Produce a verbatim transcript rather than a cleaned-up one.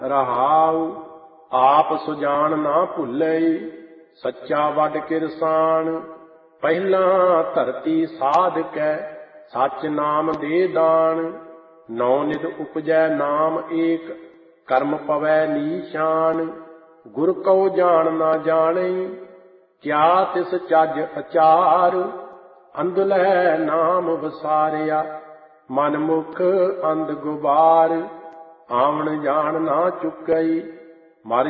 ਰਹਾਉ ਆਪ ਸੁਜਾਨ ਨਾ ਭੁੱਲਈ, ਸੱਚਾ ਵੱਡ ਕਿਰਸਾਨ। ਪਹਿਲਾਂ ਧਰਤੀ ਸਾਧ ਕੈ, ਸੱਚ ਨਾਮ ਦੇ ਦਾਨ। ਨੌ ਨਿਧ ਉਪਜੈ ਨਾਮ ਏਕ, ਕਰਮ ਪਵੈ ਨੀਸ਼ਾਨ। ਗੁਰ ਕਉ ਜਾਣ ਨਾ ਜਾਣਈ, ਕਿਆ ਤਿਸ ਚੱਜ ਅਚਾਰ। ਅੰਧਲੈ ਨਾਮ ਵਸਾਰਿਆ, ਮਨ ਮੁਖ ਅੰਧ ਗੁਬਾਰ। ਆਵਣ ਜਾਣ ਨਾ ਚੁੱਕਈ,